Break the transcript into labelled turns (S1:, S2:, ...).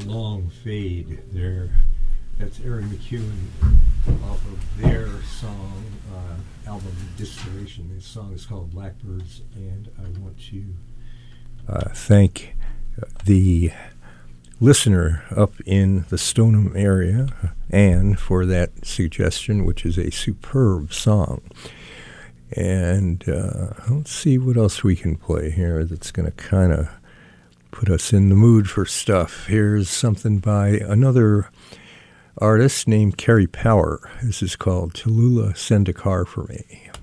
S1: Long Fade there. That's Aaron McEwen off of their song, album Distillation. This song is called Blackbirds, and I want to thank the listener up in the Stoneham area, Anne, for that suggestion, which is a superb song. And let's see what else we can play here that's going to kind of put us in the mood for stuff. Here's something by another artist named Kerry Power. This is called Tallulah Send a Car for Me.